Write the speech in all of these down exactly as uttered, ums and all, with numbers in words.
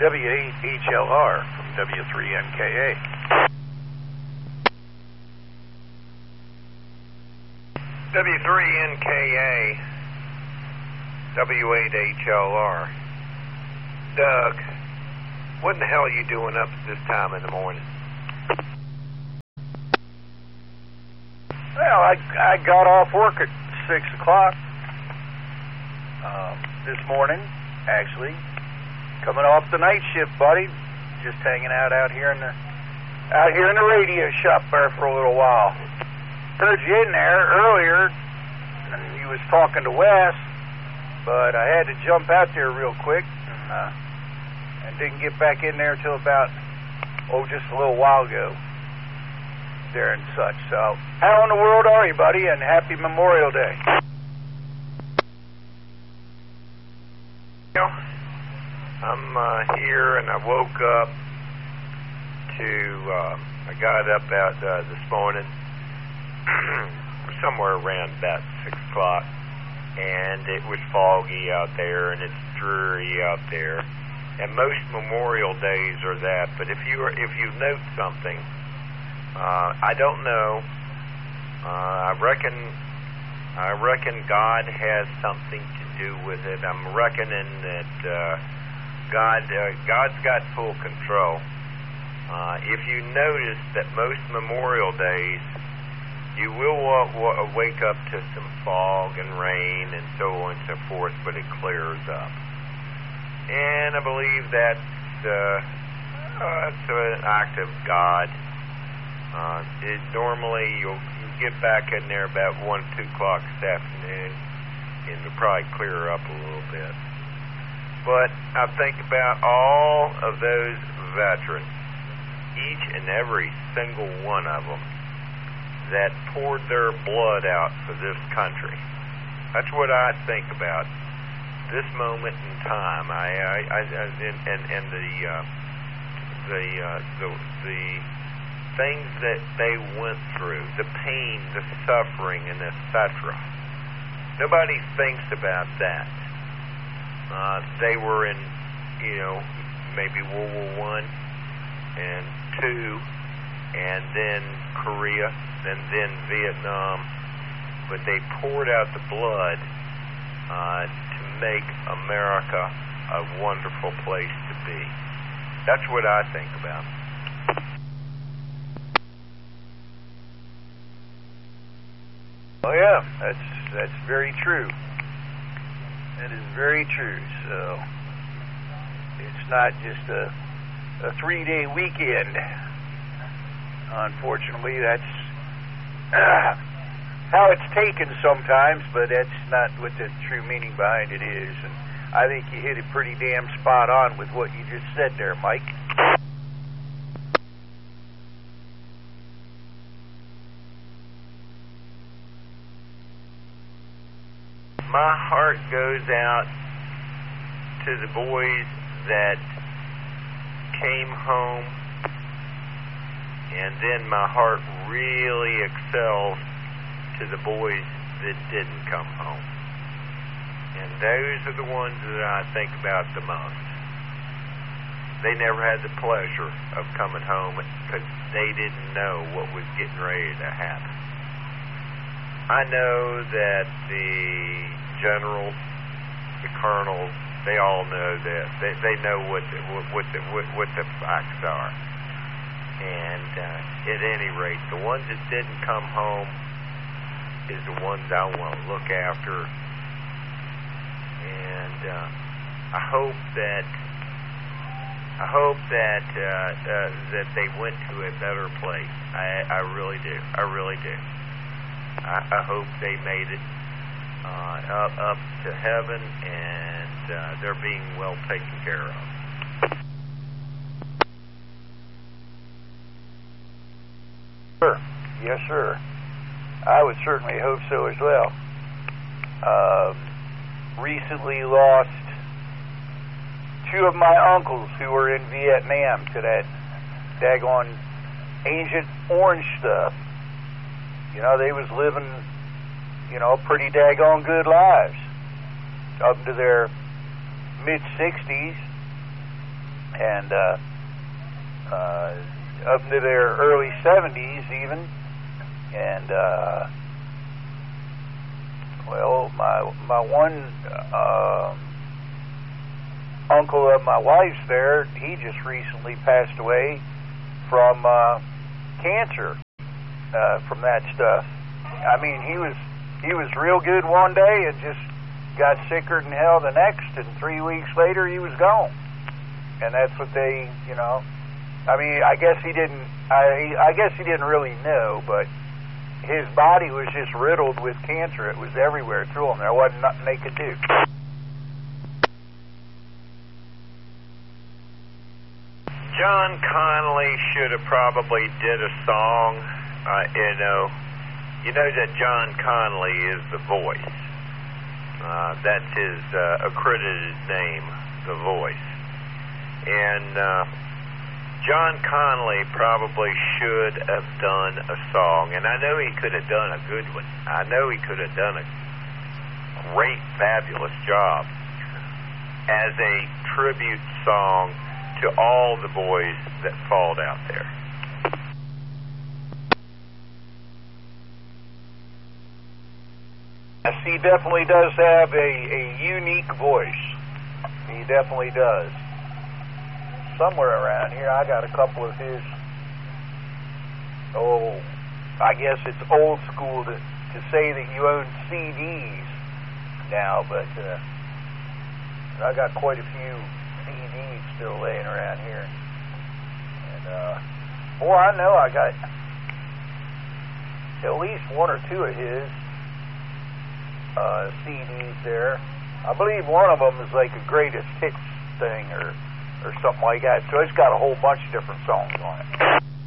W eight H L R from W three N K A. W three N K A, W eight H L R. Doug, what in the hell are you doing up at this time in the morning? Well, I, I got off work at six o'clock um, this morning, actually. Coming off the night shift, buddy. Just hanging out out here in the out here in the radio shop there for a little while. Heard you in there earlier, and you was talking to Wes, but I had to jump out there real quick, and, uh, and didn't get back in there until about, oh, just a little while ago, there and such. So, how in the world are you, buddy, and happy Memorial Day. Well, I'm uh, here, and I woke up to, uh, I got up out uh, this morning, somewhere around about six o'clock, and it was foggy out there, and it's dreary out there, and most Memorial Days are that. But if you are, if you note something, uh, I don't know. Uh, I reckon, I reckon God has something to do with it. I'm reckoning that uh, God, uh, God's got full control. Uh, if you notice that most Memorial Days, you will uh, w- wake up to some fog and rain and so on and so forth, but it clears up. And I believe that's, uh, uh, that's an act of God. Uh, it, normally, you'll, you'll get back in there about one, two o'clock this afternoon, and it'll probably clear up a little bit. But I think about all of those veterans, each and every single one of them, that poured their blood out for this country. That's what I think about this moment in time. I, I, I and, and, and the, uh, the, uh, the, the things that they went through, the pain, the suffering, and et cetera. Nobody thinks about that. Uh, they were in, you know, maybe World War One and Two, and then Korea, and then Vietnam, but they poured out the blood uh, to make America a wonderful place to be. That's what I think about. Oh yeah, that's that's very true. That is very true. So it's not just a a three-day weekend. Unfortunately, that's uh, how it's taken sometimes, but that's not what the true meaning behind it is. And I think you hit it pretty damn spot on with what you just said there, Mike. My heart goes out to the boys that came home, and then my heart really excels to the boys that didn't come home. And those are the ones that I think about the most. They never had the pleasure of coming home because they didn't know what was getting ready to happen. I know that the generals, the colonels, they all know that. They they know what the, what the, what, what the facts are. And uh, at any rate, the ones that didn't come home is the ones I want to look after. And uh, I hope that I hope that uh, uh, that they went to a better place. I, I really do. I really do. I, I hope they made it uh, up up to heaven, and uh, they're being well taken care of. Sure. Yes, sir. I would certainly hope so as well. Uh, recently lost two of my uncles who were in Vietnam to that daggone Agent Orange stuff. You know, they was living, you know, pretty daggone good lives up to their mid-sixties. and uh, uh, up into their early seventies even. And uh, well, my my one uh, uncle of my wife's there, he just recently passed away from uh, cancer uh, from that stuff. I mean, he was he was real good one day and just got sicker than hell the next, and three weeks later he was gone. And that's what they, you know. I mean, I guess he didn't. I I guess he didn't really know, but his body was just riddled with cancer. It was everywhere through him. There wasn't nothing they could do. John Connolly should have probably did a song. Uh, you know, you know that John Connolly is the Voice. Uh, that's his uh, accredited name, the Voice. And uh, John Connolly probably should have done a song, and I know he could have done a good one. I know he could have done a great, fabulous job as a tribute song to all the boys that fought out there. Yes, he definitely does have a, a unique voice. He definitely does. Somewhere around here, I got a couple of his, oh, I guess it's old school to, to say that you own C Ds now, but uh, I got quite a few C Ds still laying around here. And, uh, boy, I know I got at least one or two of his uh, C Ds there. I believe one of them is like a greatest hits thing or, or something like that. So it's got a whole bunch of different songs on it.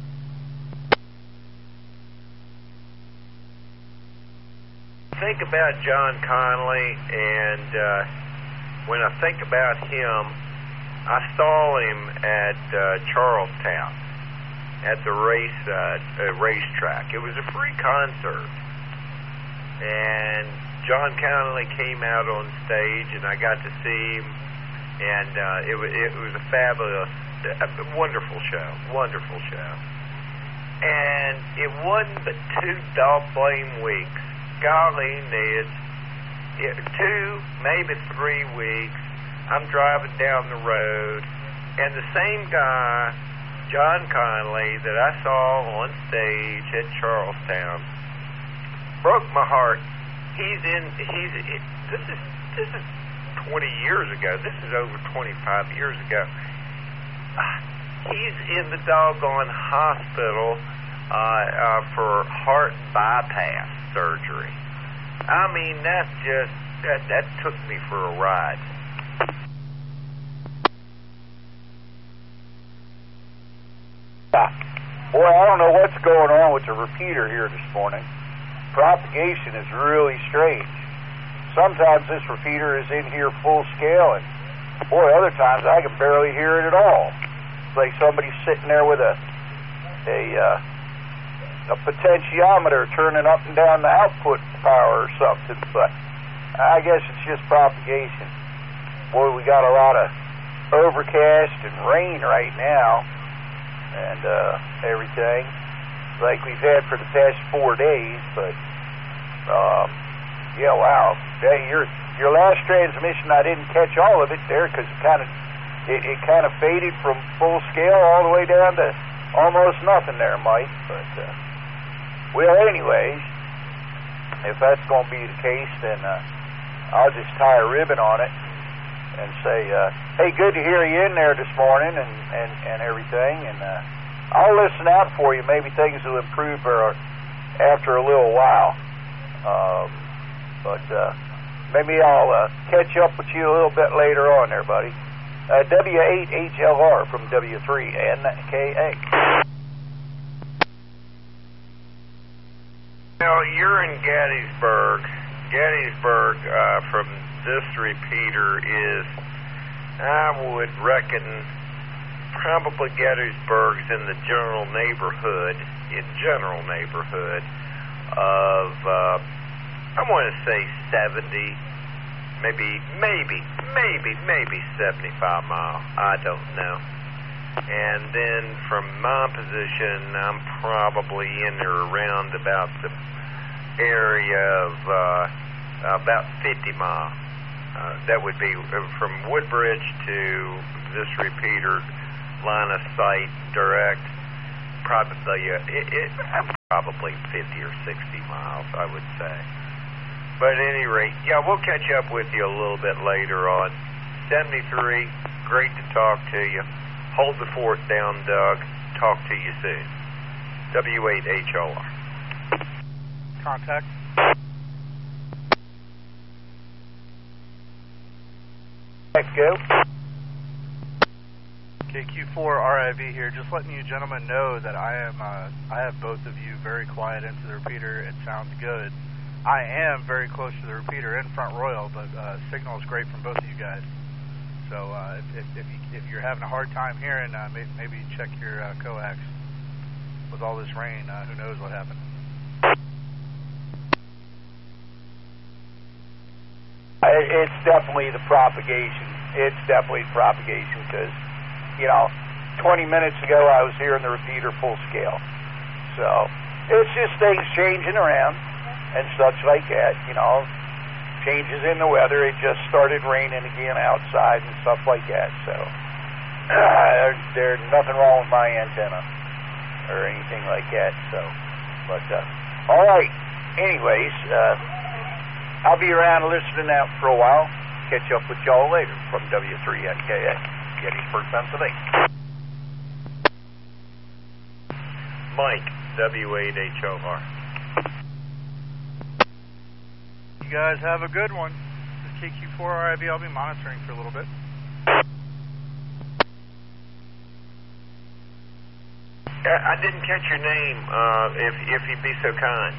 Think about John Connolly, and uh, when I think about him, I saw him at uh, Charlestown at the race uh, uh, racetrack. It was a free concert, and John Connolly came out on stage, and I got to see him, and uh, it, was, it was a fabulous, a wonderful show, wonderful show. And it wasn't but two dog blame weeks. Golly, Ned, it, two, maybe three weeks, I'm driving down the road, and the same guy, John Connolly, that I saw on stage at Charlestown, broke my heart. He's in, he's, it, this is, this is twenty years ago. This is over twenty-five years ago. Uh, he's in the doggone hospital uh, uh, for heart bypass surgery. I mean, that's just, that, that took me for a ride. Boy, I don't know what's going on with the repeater here this morning. Propagation is really strange. Sometimes this repeater is in here full scale, and boy, other times I can barely hear it at all. It's like somebody's sitting there with a a uh, a potentiometer turning up and down the output power or something. But I guess it's just propagation. Boy, we got a lot of overcast and rain right now, and uh, everything like we've had for the past four days. But um, yeah, wow. Hey, your your last transmission, I didn't catch all of it there because it kind of it, it kind of faded from full scale all the way down to almost nothing there, Mike. But uh, well, anyways, if that's going to be the case, then uh, I'll just tie a ribbon on it and say, uh, hey, good to hear you in there this morning and and, and everything, and uh, I'll listen out for you. Maybe things will improve or, after a little while. Um, but uh, maybe I'll uh, catch up with you a little bit later on there, buddy. Uh, W eight H L R from W three N K A. Well, you're in Gettysburg. Gettysburg uh, from this repeater is, I would reckon, probably Gettysburg's in the general neighborhood, in general neighborhood of, uh, I want to say seventy, maybe, maybe, maybe, maybe seventy-five miles. I don't know. And then from my position, I'm probably in or around about the area of uh, about fifty miles. Uh, that would be from Woodbridge to this repeater line of sight direct. Probably, uh, it, it, probably fifty or sixty miles, I would say. But at any rate, yeah, we'll catch up with you a little bit later on. seventy-three, great to talk to you. Hold the fort down, Doug. Talk to you soon. W eight H O R. Contact. Let's go. K Q four R I V here. Just letting you gentlemen know that I am. Uh, I have both of you very quiet into the repeater. It sounds good. I am very close to the repeater in Front Royal, but uh, signal is great from both of you guys. So uh, if, if, if, you, if you're having a hard time hearing, uh, maybe, maybe check your uh, coax. With all this rain, uh, who knows what happened. It's definitely the propagation. It's definitely propagation because, you know, twenty minutes ago I was hearing the repeater full scale. So it's just things changing around and such like that, you know. Changes in the weather. It just started raining again outside and stuff like that. So uh, there's nothing wrong with my antenna or anything like that. So, but uh, all right. Anyways, uh, I'll be around listening out for a while. Catch up with y'all later from W three N K A, Gettysburg, Pennsylvania. Mike, W eight H O R. You guys have a good one. This is K Q four R I V. I'll be monitoring for a little bit. I didn't catch your name, uh, if, if you'd be so kind.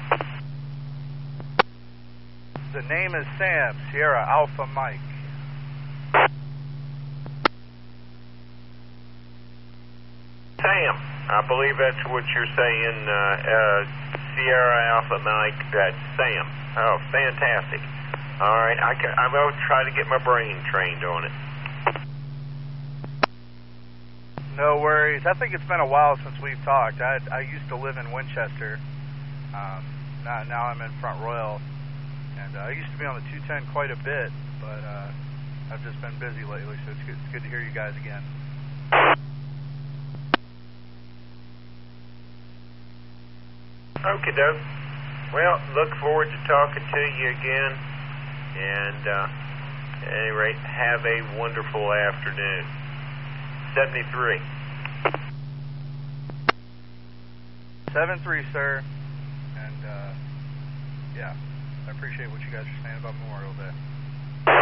The name is Sam, Sierra Alpha Mike. Sam, I believe that's what you're saying, uh, uh, Sierra Alpha Mike, that's Sam. Oh, fantastic. All right, I, can, I will try to get my brain trained on it. No worries. I think it's been a while since we've talked. I, I used to live in Winchester. Um, now, now I'm in Front Royal. And uh, I used to be on the two ten quite a bit, but uh, I've just been busy lately, so it's good, it's good to hear you guys again. Okay, doke. Well, look forward to talking to you again. And uh, at any rate, have a wonderful afternoon. seventy-three. seven three, sir. And, uh, yeah, I appreciate what you guys are saying about Memorial Day.